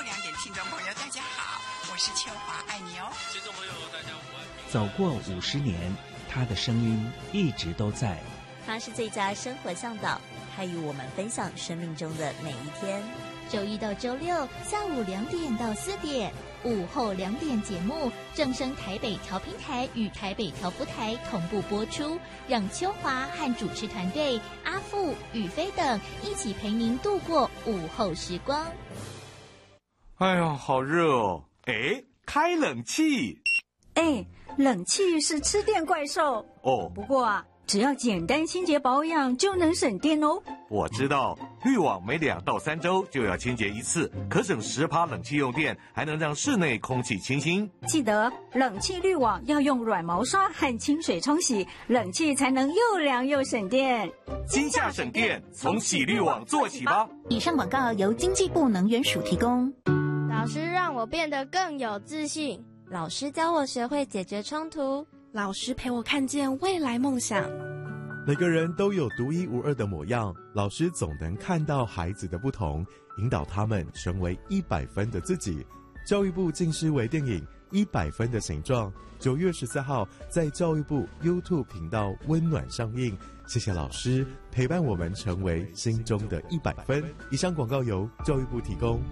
2点，听众朋友大家好，我是秋华，爱你哦。 听众朋友大家午安。 走过50年，他的声音一直都在。 他是最佳生活向导，他与我们分享生命中的每一天。 周一到周六下午2点到4点，午后2点节目正声台北调频台与台北调布台同步播出，让秋华和主持团队阿富、宇飞等一起陪您度过午后时光。 哎呀，好热哦！哎，开冷气。 哎，冷气是吃电怪兽哦。 不过啊，只要简单清洁保养就能省电哦。 我知道，滤网每2到3周就要清洁一次，可省10%冷气用电，还能让室内空气清新。 记得冷气滤网要用软毛刷和清水冲洗，冷气才能又凉又省电。 今夏省电，从洗滤网做起吧。 以上广告由经济部能源署提供。 老师让我变得更有自信， 老师教我学会解决冲突， 老师陪我看见未来梦想。 每个人都有独一无二的模样，老师总能看到孩子的不同，引导他们成为100分的自己。教育部近视微电影《100分的形状》9月14号在教育部 YouTube 频道温暖上映。谢谢老师陪伴我们成为心中的100分。以上广告由教育部提供。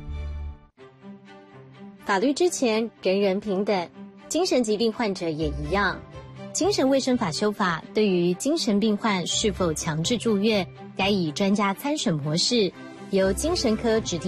法律之前人人平等，精神疾病患者也一样。精神卫生法修法对于精神病患是否强制住院，改以专家参审模式，由精神科指定